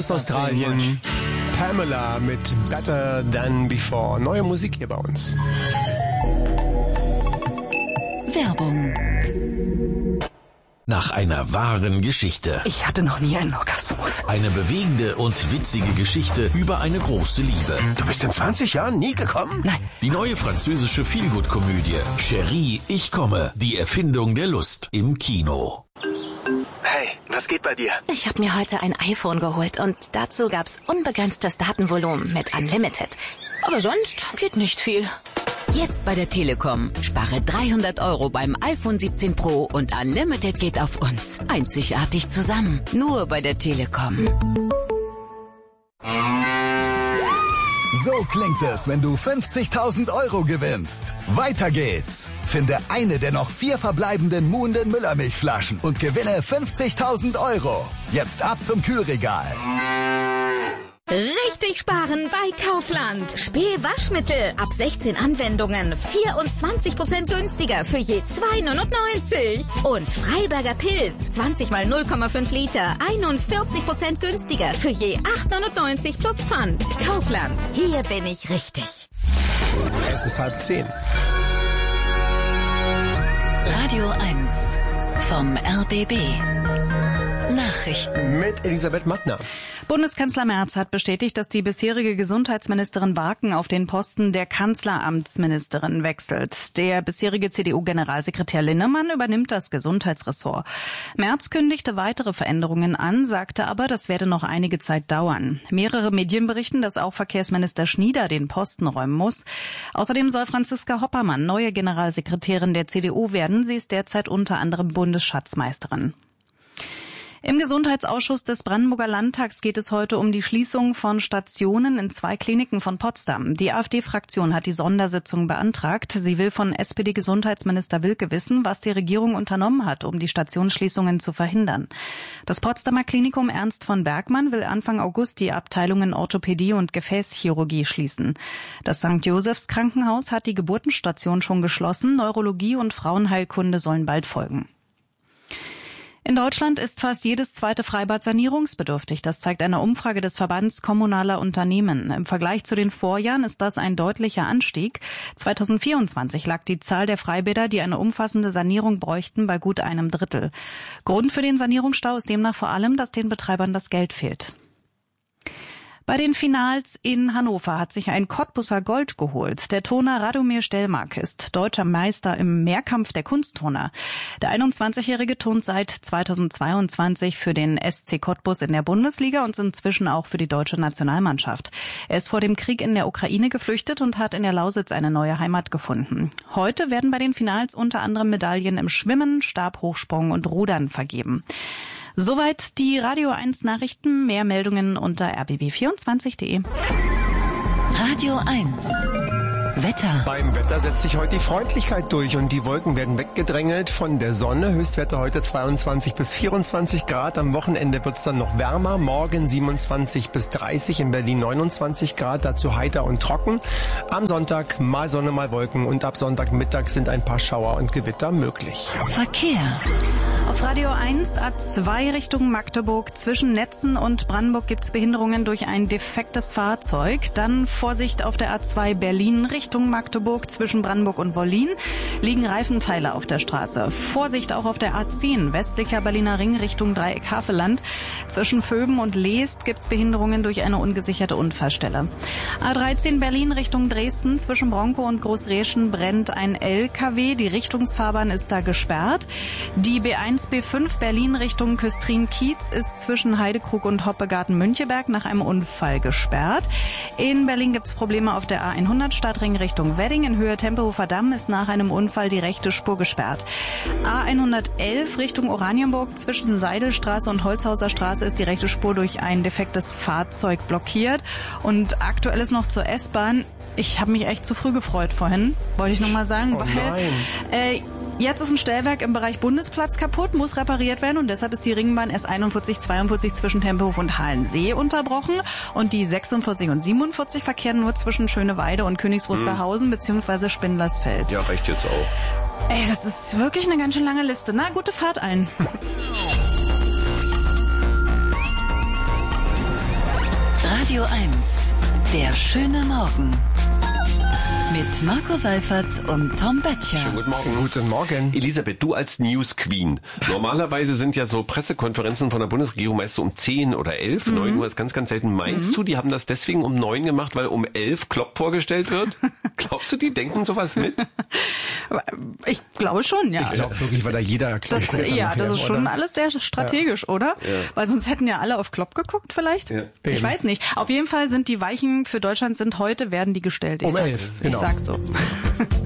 aus Australien. Pamela mit Better Than Before. Neue Musik hier bei uns. Werbung. Nach einer wahren Geschichte. Ich hatte noch nie einen Orgasmus. Eine bewegende und witzige Geschichte über eine große Liebe. Du bist in 20 Jahren nie gekommen? Nein. Die neue französische Feelgood-Komödie Chérie, ich komme. Die Erfindung der Lust im Kino. Hey, was geht bei dir? Ich habe mir heute ein iPhone geholt und dazu gab's unbegrenztes Datenvolumen mit Unlimited. Aber sonst geht nicht viel. Jetzt bei der Telekom. Spare 300 € beim iPhone 17 Pro und Unlimited geht auf uns. Einzigartig zusammen. Nur bei der Telekom. So klingt es, wenn du 50.000 € gewinnst. Weiter geht's. Finde eine der noch 4 verbleibenden Muhnden Müllermilchflaschen und gewinne 50.000 €. Jetzt ab zum Kühlregal. Richtig sparen bei Kaufland. Spee-Waschmittel ab 16 Anwendungen 24% günstiger für je 2,99. Und Freiberger Pilz 20 mal 0,5 Liter 41% günstiger für je 8,99 plus Pfand. Kaufland. Hier bin ich richtig. Es ist 9:30. Radio 1 vom RBB. Nachrichten Mit Elisabeth Mattner. Bundeskanzler Merz hat bestätigt, dass die bisherige Gesundheitsministerin Barken auf den Posten der Kanzleramtsministerin wechselt. Der bisherige CDU-Generalsekretär Linnemann übernimmt das Gesundheitsressort. Merz kündigte weitere Veränderungen an, sagte aber, das werde noch einige Zeit dauern. Mehrere Medien berichten, dass auch Verkehrsminister Schnieder den Posten räumen muss. Außerdem soll Franziska Hoppermann neue Generalsekretärin der CDU werden. Sie ist derzeit unter anderem Bundesschatzmeisterin. Im Gesundheitsausschuss des Brandenburger Landtags geht es heute um die Schließung von Stationen in 2 Kliniken von Potsdam. Die AfD-Fraktion hat die Sondersitzung beantragt. Sie will von SPD-Gesundheitsminister Wilke wissen, was die Regierung unternommen hat, um die Stationsschließungen zu verhindern. Das Potsdamer Klinikum Ernst von Bergmann will Anfang August die Abteilungen Orthopädie und Gefäßchirurgie schließen. Das St. Josephs Krankenhaus hat die Geburtenstation schon geschlossen. Neurologie und Frauenheilkunde sollen bald folgen. In Deutschland ist fast jedes zweite Freibad sanierungsbedürftig. Das zeigt eine Umfrage des Verbands kommunaler Unternehmen. Im Vergleich zu den Vorjahren ist das ein deutlicher Anstieg. 2024 lag die Zahl der Freibäder, die eine umfassende Sanierung bräuchten, bei gut einem Drittel. Grund für den Sanierungsstau ist demnach vor allem, dass den Betreibern das Geld fehlt. Bei den Finals in Hannover hat sich ein Cottbuser Gold geholt. Der Turner Radomir Stelmark ist deutscher Meister im Mehrkampf der Kunstturner. Der 21-Jährige turnt seit 2022 für den SC Cottbus in der Bundesliga und inzwischen auch für die deutsche Nationalmannschaft. Er ist vor dem Krieg in der Ukraine geflüchtet und hat in der Lausitz eine neue Heimat gefunden. Heute werden bei den Finals unter anderem Medaillen im Schwimmen, Stabhochsprung und Rudern vergeben. Soweit die Radio 1 Nachrichten. Mehr Meldungen unter rbb24.de. Radio 1 Wetter. Beim Wetter setzt sich heute die Freundlichkeit durch und die Wolken werden weggedrängelt von der Sonne. Höchstwerte heute 22 bis 24 Grad. Am Wochenende wird es dann noch wärmer. Morgen 27 bis 30, in Berlin 29 Grad. Dazu heiter und trocken. Am Sonntag mal Sonne, mal Wolken und ab Sonntagmittag sind ein paar Schauer und Gewitter möglich. Verkehr. Auf Radio 1 A2 Richtung Magdeburg zwischen Netzen und Brandenburg gibt's Behinderungen durch ein defektes Fahrzeug. Dann Vorsicht auf der A2 Berlin Richtung Magdeburg zwischen Brandenburg und Wollin liegen Reifenteile auf der Straße. Vorsicht auch auf der A10 westlicher Berliner Ring Richtung Dreieck Havelland. Zwischen Vöben und Leest gibt's Behinderungen durch eine ungesicherte Unfallstelle. A13 Berlin Richtung Dresden zwischen Bronkow und Großreschen brennt ein LKW. Die Richtungsfahrbahn ist da gesperrt. Die B1 B5 Berlin Richtung Küstrin-Kiez ist zwischen Heidekrug und Hoppegarten-Müncheberg nach einem Unfall gesperrt. In Berlin gibt's Probleme auf der A100 Stadtring Richtung Wedding. In Höhe Tempelhofer Damm ist nach einem Unfall die rechte Spur gesperrt. A111 Richtung Oranienburg zwischen Seidelstraße und Holzhauser Straße ist die rechte Spur durch ein defektes Fahrzeug blockiert. Und aktuell ist noch zur S-Bahn. Ich habe mich echt zu früh gefreut vorhin, wollte ich noch mal sagen, weil jetzt ist ein Stellwerk im Bereich Bundesplatz kaputt, muss repariert werden und deshalb ist die Ringbahn S41-42 zwischen Tempelhof und Halensee unterbrochen und die 46 und 47 verkehren nur zwischen Schöneweide und Königs Wusterhausen bzw. Spindlersfeld. Ja, reicht jetzt auch. Ey, das ist wirklich eine ganz schön lange Liste. Na, gute Fahrt allen. Radio 1, der schöne Morgen. Mit Marco Seifert und Tom Böttcher. Schönen guten Morgen. Guten Morgen. Elisabeth, du als News Queen. Normalerweise sind ja so Pressekonferenzen von der Bundesregierung meist so um 10 oder 11. 9 Uhr ist ganz, ganz selten. Meinst du, die haben das deswegen um 9 gemacht, weil um 11 Klopp vorgestellt wird? Glaubst du, die denken sowas mit? Ich glaube schon, ja. Ich glaube wirklich, weil da jeder das ist schon alles sehr strategisch, oder? Ja. Weil sonst hätten ja alle auf Klopp geguckt vielleicht. Ja. Ich weiß nicht. Auf jeden Fall sind die Weichen für Deutschland werden die gestellt. Ich sag's so.